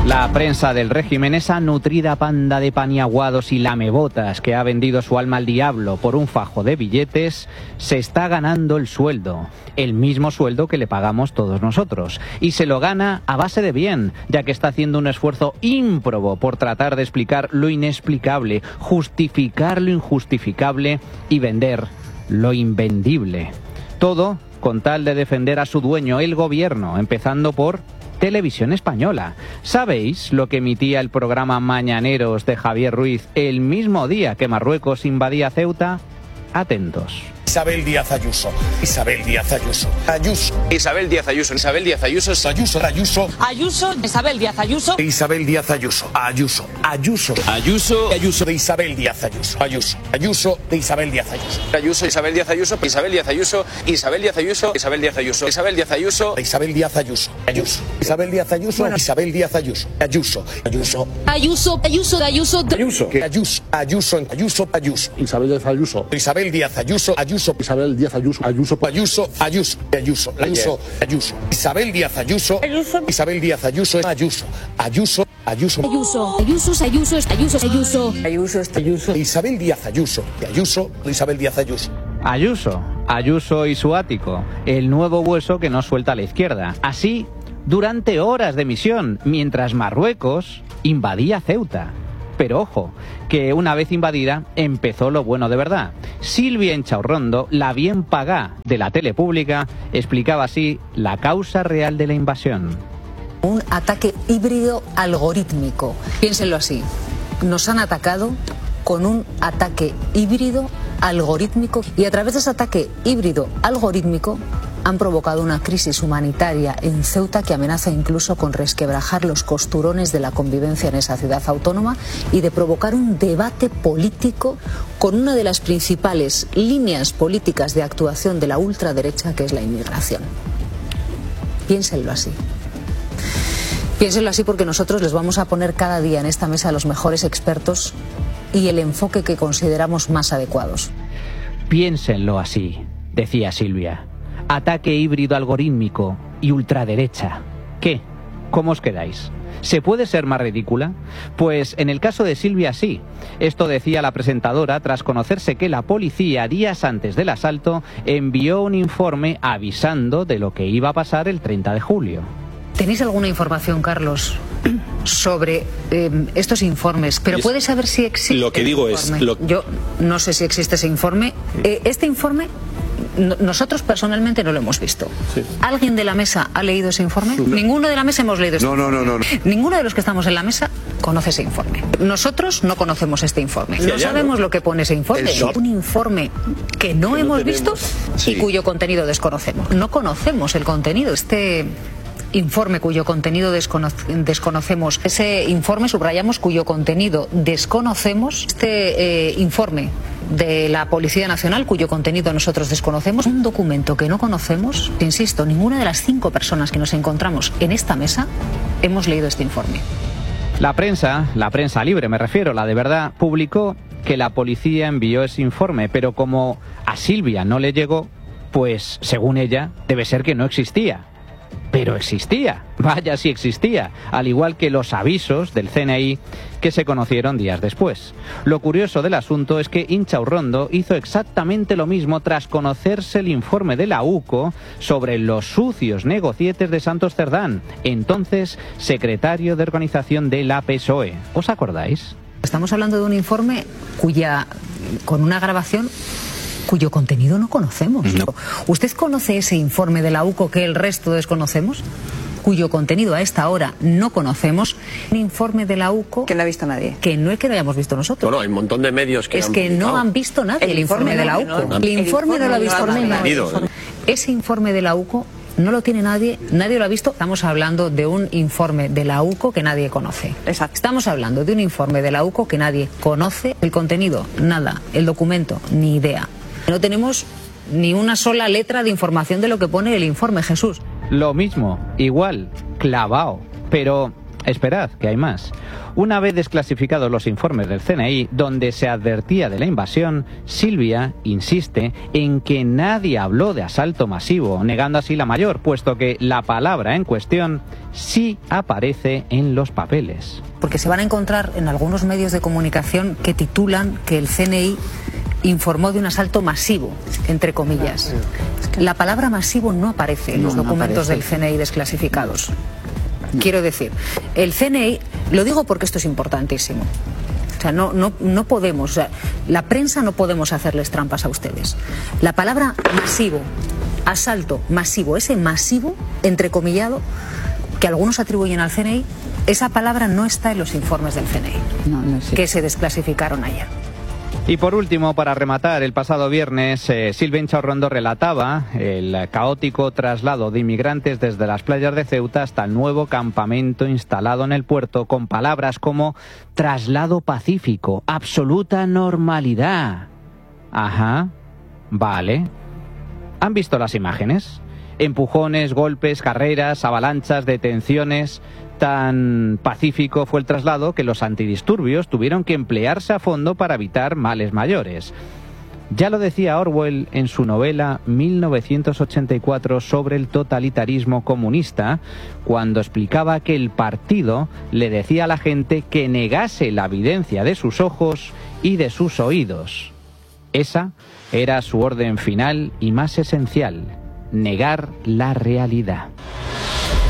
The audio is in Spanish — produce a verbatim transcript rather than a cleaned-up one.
La prensa del régimen, esa nutrida panda de paniaguados y lamebotas que ha vendido su alma al diablo por un fajo de billetes, se está ganando el sueldo, el mismo sueldo que le pagamos todos nosotros. Y se lo gana a base de bien, ya que está haciendo un esfuerzo ímprobo por tratar de explicar lo inexplicable, justificar lo injustificable y vender lo invendible. Todo con tal de defender a su dueño, el gobierno, empezando por Televisión Española. ¿Sabéis lo que emitía el programa Mañaneros de Javier Ruiz el mismo día que Marruecos invadía Ceuta? Atentos. Isabel Díaz Ayuso. Isabel Díaz Ayuso. Ayuso. Isabel Díaz Ayuso. Isabel Díaz Ayuso. Ayuso. Ayuso. Ayuso. Isabel Díaz Ayuso. Isabel Díaz Ayuso. Ayuso. Ayuso. Ayuso. Ayuso de Isabel Díaz Ayuso. Ayuso. Ayuso de Isabel Díaz Ayuso. Ayuso. Isabel Díaz Ayuso. Isabel Díaz Ayuso. Isabel Díaz Ayuso. Isabel Díaz Ayuso. Isabel Díaz Ayuso. Isabel Díaz Ayuso. Ayuso. Isabel Díaz Ayuso. Isabel Díaz Ayuso. Ayuso. Ayuso. Ayuso. Ayuso. Ayuso. Ayuso. Ayuso. Ayuso. Ayuso. Ayuso. Isabel Díaz Ayuso. Isabel Díaz Ayuso. Ayuso. Isabel Díaz Ayuso. Ayuso. Ayuso. Ayuso. Ayuso. Ayuso. Ayuso. Isabel Díaz Ayuso. Isabel Díaz Ayuso. Ayuso. Ayuso. Ayuso. Ayuso. Ayuso. Ayuso. Ayuso. Ayuso. Ayuso. Ayuso. Isabel Díaz Ayuso. Ayuso. Isabel Díaz Ayuso. Ayuso. Ayuso y su ático. El nuevo hueso que no suelta a la izquierda. Así durante horas de emisión, mientras Marruecos invadía Ceuta. Pero ojo, que una vez invadida, empezó lo bueno de verdad. Silvia Inchaurrondo, la bien pagá de la tele pública, explicaba así la causa real de la invasión. Un ataque híbrido algorítmico. Piénsenlo así. Nos han atacado con un ataque híbrido algorítmico y a través de ese ataque híbrido algorítmico han provocado una crisis humanitaria en Ceuta que amenaza incluso con resquebrajar los costurones de la convivencia en esa ciudad autónoma y de provocar un debate político con una de las principales líneas políticas de actuación de la ultraderecha, que es la inmigración. Piénsenlo así. Piénsenlo así porque nosotros les vamos a poner cada día en esta mesa a los mejores expertos y el enfoque que consideramos más adecuados. Piénsenlo así, decía Silvia. Ataque híbrido algorítmico y ultraderecha. ¿Qué? ¿Cómo os quedáis? ¿Se puede ser más ridícula? Pues en el caso de Silvia sí. Esto decía la presentadora tras conocerse que la policía, días antes del asalto, envió un informe avisando de lo que iba a pasar el treinta de julio. ¿Tenéis alguna información, Carlos, sobre eh, estos informes? Pero es, puede saber si existe. Lo que digo es. Lo... Yo no sé si existe ese informe. Eh, este informe. Nosotros personalmente no lo hemos visto. Sí. ¿Alguien de la mesa ha leído ese informe? No. Ninguno de la mesa hemos leído ese no, informe. No, no, no, no. Ninguno de los que estamos en la mesa conoce ese informe. Nosotros no conocemos este informe. Sí, no sabemos no. lo que pone ese informe. Un informe que no que hemos no visto sí. y cuyo contenido desconocemos. No conocemos el contenido. Este informe cuyo contenido descono desconocemos. Ese informe, subrayamos, cuyo contenido desconocemos. Este eh, informe de la Policía Nacional, cuyo contenido nosotros desconocemos, un documento que no conocemos. Insisto, ninguna de las cinco personas que nos encontramos en esta mesa hemos leído este informe. La prensa, la prensa libre me refiero, la de verdad, publicó que la policía envió ese informe, pero como a Silvia no le llegó, pues según ella debe ser que no existía. Pero existía, vaya si existía, al igual que los avisos del C N I que se conocieron días después. Lo curioso del asunto es que Inchaurrondo hizo exactamente lo mismo tras conocerse el informe de la U C O sobre los sucios negocietes de Santos Cerdán, entonces secretario de organización de la P S O E. ¿Os acordáis? Estamos hablando de un informe cuya, con una grabación cuyo contenido no conocemos. No. ¿Usted conoce ese informe de la U C O que el resto desconocemos? Cuyo contenido a esta hora no conocemos. Un informe de la U C O que no ha visto nadie. Que no es que lo hayamos visto nosotros. Bueno, hay un montón de medios que es han que publicado. no han visto nadie el, el informe, informe de la U C O. No, el, el informe no lo ha visto nadie. Ese informe de la U C O no lo tiene nadie, nadie lo ha visto. Estamos hablando de un informe de la U C O que nadie conoce. Exacto. Estamos hablando de un informe de la U C O que nadie conoce. El contenido, nada. El documento, ni idea. No tenemos ni una sola letra de información de lo que pone el informe, Jesús. Lo mismo, igual, clavado. Pero Esperad, que hay más. Una vez desclasificados los informes del C N I, donde se advertía de la invasión, Silvia insiste en que nadie habló de asalto masivo, negando así la mayor, puesto que la palabra en cuestión sí aparece en los papeles. Porque se van a encontrar en algunos medios de comunicación que titulan que el C N I informó de un asalto masivo, entre comillas. La palabra masivo no aparece en los documentos del C N I desclasificados. Quiero decir, el C N I, lo digo porque esto es importantísimo, o sea, no, no, no podemos, o sea, la prensa no podemos hacerles trampas a ustedes. La palabra masivo, asalto masivo, ese masivo, entrecomillado, que algunos atribuyen al C N I, esa palabra no está en los informes del C N I, no, no que se desclasificaron ayer. Y por último, para rematar, el pasado viernes, eh, Silvia Inchaurrondo relataba el caótico traslado de inmigrantes desde las playas de Ceuta hasta el nuevo campamento instalado en el puerto, con palabras como traslado pacífico, absoluta normalidad. Ajá, vale. ¿Han visto las imágenes? Empujones, golpes, carreras, avalanchas, detenciones. Tan pacífico fue el traslado que los antidisturbios tuvieron que emplearse a fondo para evitar males mayores. Ya lo decía Orwell en su novela mil novecientos ochenta y cuatro sobre el totalitarismo comunista, cuando explicaba que el partido le decía a la gente que negase la evidencia de sus ojos y de sus oídos. Esa era su orden final y más esencial: negar la realidad.